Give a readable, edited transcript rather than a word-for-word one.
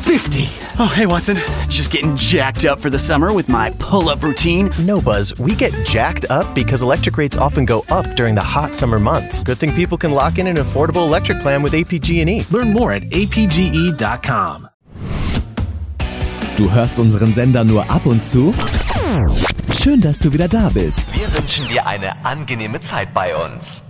50. Oh, hey, Watson. Just getting jacked up for the summer with my pull-up routine. No, Buzz, we get jacked up because electric rates often go up during the hot summer months. Good thing people can lock in an affordable electric plan with APG&E. Learn more at apge.com. Du hörst unseren Sender nur ab und zu? Schön, dass du wieder da bist. Wir wünschen dir eine angenehme Zeit bei uns.